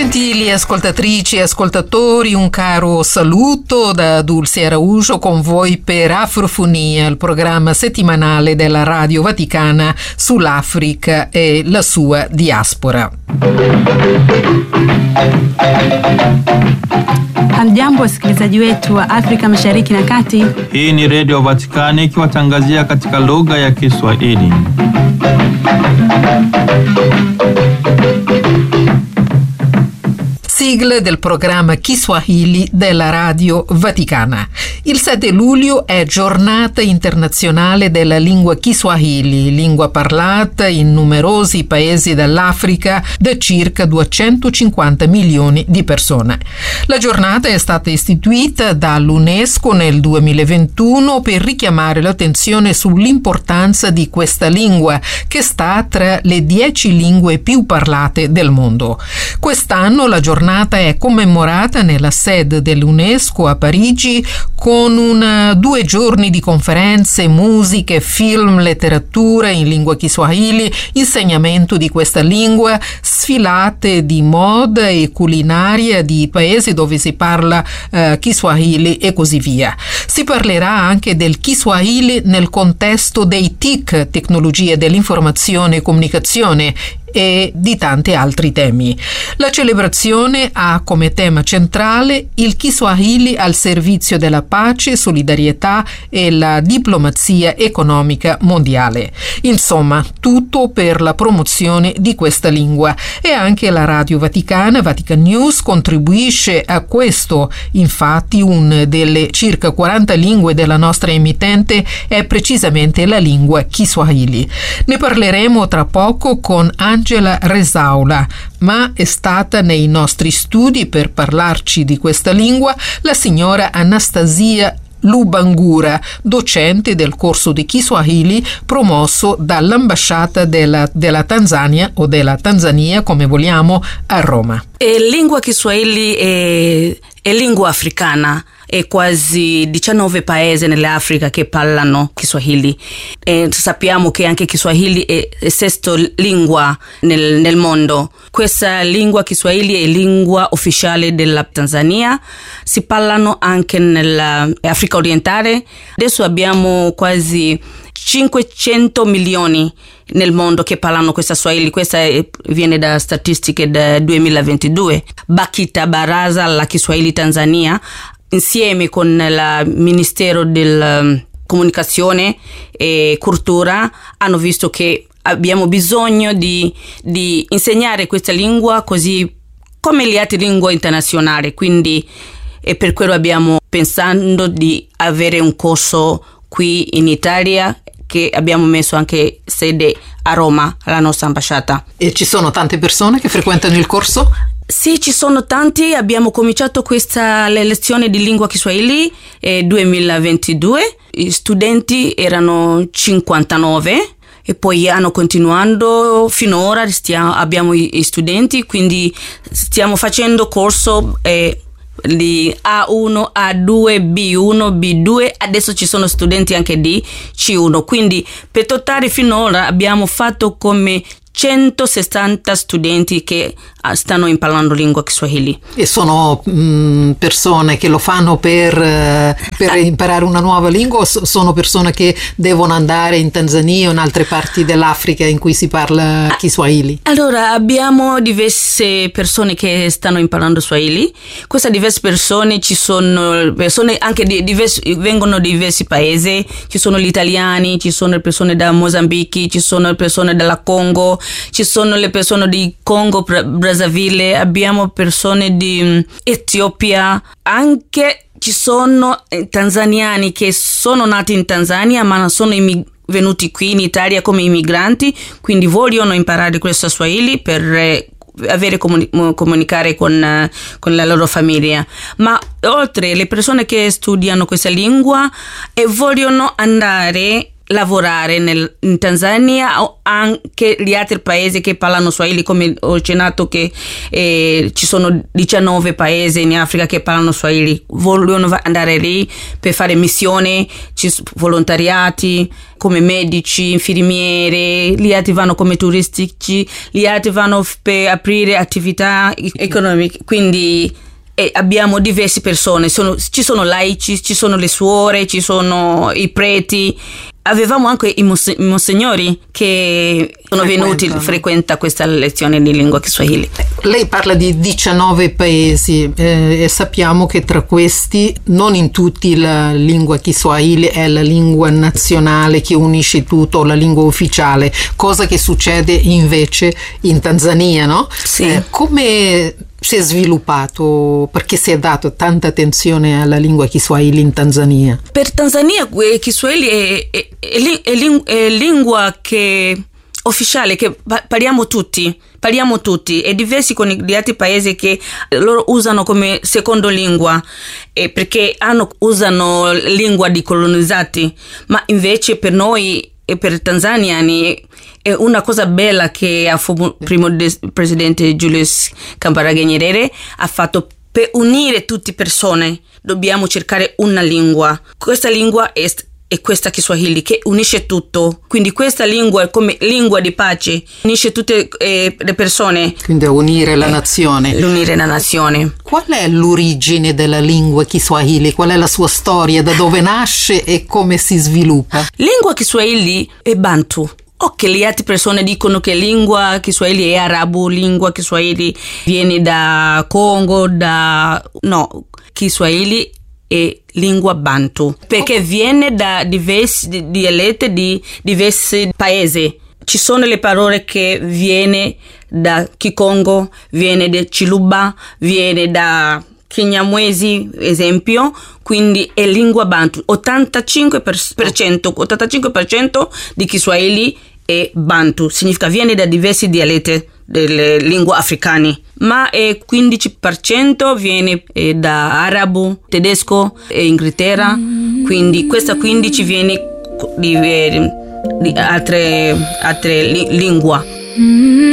Gentili ascoltatrici e ascoltatori, un caro saluto da Dulce Araujo con voi per Afrofonia, il programma settimanale della Radio Vaticana sull'Africa e la sua diaspora. Hamjambo wasikilizaji wetu wa Afrika Mashariki na Kati. Hii ni Radio Vatikani ikiwatangazia katika lugha ya Kiswahili. Sigle del programma Kiswahili della Radio Vaticana. Il 7 luglio è giornata internazionale della lingua Kiswahili, lingua parlata in numerosi paesi dell'Africa da circa 250 milioni di persone. La giornata è stata istituita dall'UNESCO nel 2021 per richiamare l'attenzione sull'importanza di questa lingua, che sta tra le 10 lingue più parlate del mondo. Quest'anno la giornata è commemorata nella sede dell'UNESCO a Parigi con 2 giorni di conferenze, musiche, film, letteratura in lingua Kiswahili, insegnamento di questa lingua, sfilate di moda e culinaria di paesi dove si parla Kiswahili e così via. Si parlerà anche del Kiswahili nel contesto dei TIC, tecnologie dell'informazione e comunicazione, e di tanti altri temi. La celebrazione ha come tema centrale il Kiswahili al servizio della pace, solidarietà e la diplomazia economica mondiale. Insomma, tutto per la promozione di questa lingua. E anche la Radio Vaticana, Vatican News, contribuisce a questo. Infatti, una delle circa 40 lingue della nostra emittente è precisamente la lingua Kiswahili. Ne parleremo tra poco con Angela Rezaula, ma è stata nei nostri studi per parlarci di questa lingua la signora Anastasia Lubangura, docente del corso di Kiswahili promosso dall'ambasciata della Tanzania o della Tanzania, come vogliamo, a Roma. Lingua Kiswahili è lingua africana. E quasi 19 paesi nell'Africa che parlano Kiswahili. Sappiamo che anche Kiswahili è sesta lingua nel mondo. Questa lingua Kiswahili è lingua ufficiale della Tanzania. Si parlano anche nell'Africa orientale. Adesso abbiamo quasi 500 milioni nel mondo che parlano questa Swahili. Questa viene da statistiche del 2022. Bakita Baraza la Kiswahili Tanzania, insieme con il Ministero della Comunicazione e Cultura, hanno visto che abbiamo bisogno di insegnare questa lingua così come le altre lingue internazionali. Quindi e per quello abbiamo pensato di avere un corso qui in Italia, che abbiamo messo anche sede a Roma, alla nostra ambasciata. E ci sono tante persone che frequentano il corso? Sì, ci sono tanti. Abbiamo cominciato questa lezione di lingua Kiswahili nel 2022. Gli studenti erano 59 e poi hanno continuato finora. Abbiamo i studenti, quindi stiamo facendo corso di A1, A2, B1, B2. Adesso ci sono studenti anche di C1. Quindi per totale finora abbiamo fatto come 160 studenti che stanno imparando lingua Kiswahili. E sono persone che lo fanno per imparare una nuova lingua, o sono persone che devono andare in Tanzania o in altre parti dell'Africa in cui si parla Kiswahili? Allora, abbiamo diverse persone che stanno imparando Swahili. Queste diverse persone, ci sono persone anche vengono da diversi paesi. Ci sono gli italiani, ci sono le persone da Mozambico, ci sono le persone della Congo, ci sono le persone di Congo, Brazzaville, abbiamo persone di Etiopia, anche ci sono tanzaniani che sono nati in Tanzania ma sono venuti qui in Italia come immigranti, quindi vogliono imparare questo Swahili per comunicare con la loro famiglia. Ma oltre le persone che studiano questa lingua e vogliono andare lavorare in Tanzania o anche gli altri paesi che parlano Swahili, come ho accennato che ci sono 19 paesi in Africa che parlano Swahili, vogliono andare lì per fare missioni, volontariati come medici, infermiere, gli altri vanno come turistici, gli altri vanno per aprire attività economiche, quindi abbiamo diverse persone, ci sono laici, ci sono le suore, ci sono i preti. Avevamo anche i monsignori che sono venuti, frequenta questa lezione di lingua Kiswahili. Lei parla di 19 paesi e sappiamo che tra questi, non in tutti, la lingua Kiswahili è la lingua nazionale che unisce tutto, la lingua ufficiale, cosa che succede invece in Tanzania, no? Sì. Come si è sviluppato, perché si è dato tanta attenzione alla lingua Kiswahili in Tanzania? Per Tanzania Kiswahili è lingua che ufficiale, che parliamo tutti, è diversi con gli altri paesi che loro usano come seconda lingua, perché usano lingua di colonizzati, ma invece per noi e per i tanzaniani è una cosa bella che il primo presidente Julius Kambarage Nyerere ha fatto per unire tutte le persone. Dobbiamo cercare una lingua. Questa lingua è questa Kiswahili che unisce tutto. Quindi questa lingua è come lingua di pace, unisce tutte le persone. Quindi a unire la nazione. Unire la nazione. Qual è l'origine della lingua Kiswahili? Qual è la sua storia? Da dove nasce e come si sviluppa? Lingua Kiswahili è Bantu. Ok, le altre persone dicono che lingua Kiswahili è arabo, lingua Kiswahili viene da Congo, no, Kiswahili è lingua Bantu, perché viene da diversi dialetti di diversi paesi. Ci sono le parole che viene da Kikongo, viene da Chiluba, viene da Kinyamwezi, esempio, quindi è lingua Bantu. 85% di Kiswahili è Bantu, significa viene da diversi dialetti delle lingue africane, ma 15% viene da arabo, tedesco e Inghilterra, quindi questa 15 viene di altre lingue.